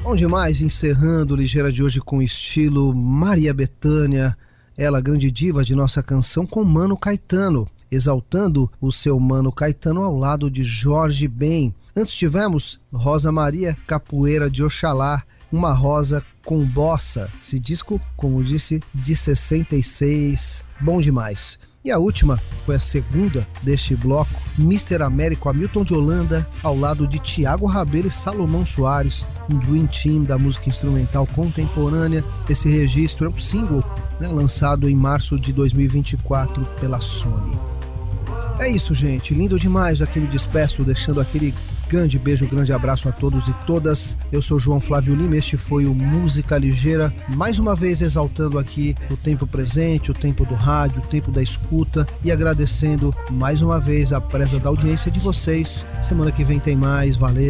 Bom demais, encerrando o Ligeira de hoje com estilo Maria Bethânia, ela grande diva de nossa canção com Mano Caetano, exaltando o seu Mano Caetano ao lado de Jorge Ben. Antes tivemos Rosa Maria, Capoeira de Oxalá, uma rosa com bossa, esse disco, como disse, de 66, bom demais. E a última foi a segunda deste bloco, Mr. Américo Hamilton de Holanda, ao lado de Tiago Rabelo e Salomão Soares, um Dream Team da música instrumental contemporânea. Esse registro é um single, né, lançado em março de 2024 pela Sony. É isso, gente, lindo demais. Aqui me despeço, deixando aquele grande beijo, grande abraço a todos e todas. Eu sou João Flávio Lima, este foi o Música Ligeira, mais uma vez exaltando aqui o tempo presente, o tempo do rádio, o tempo da escuta e agradecendo mais uma vez a presa da audiência de vocês. Semana que vem tem mais, valeu!